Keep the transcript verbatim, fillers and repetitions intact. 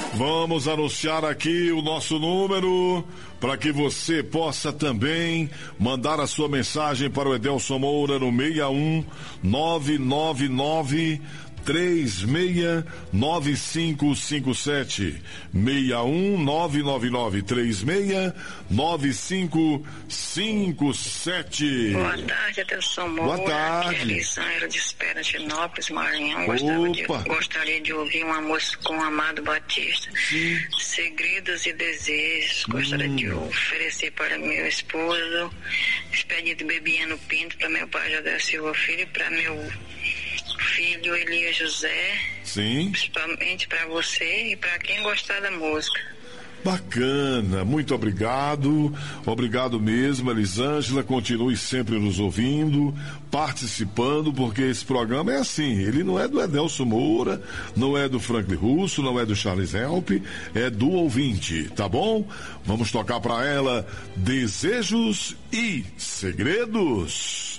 Vamos anunciar aqui o nosso número para que você possa também mandar a sua mensagem para o Edelson Moura no seis um nove nove nove três seis nove cinco cinco sete. seis um nove nove nove três seis nove cinco cinco sete. Boa tarde, Edelson Moura. Boa tarde. Elisângela de Esperantinópolis, Maranhão. Gostaria de, gostaria de ouvir uma música com o Amado Batista. Sim. Segredos e Desejos. Gostaria hum. de oferecer para meu esposo. Expedito Bebiano Pinto, para meu pai José Silva Filho, para meu filho Elias José. Sim. Principalmente para você e para quem gostar da música. Bacana, muito obrigado, obrigado mesmo, Elisângela, continue sempre nos ouvindo, participando, porque esse programa é assim, ele não é do Edelson Moura, não é do Franklin Russo, não é do Charles Help, é do ouvinte, tá bom? Vamos tocar para ela Desejos e Segredos.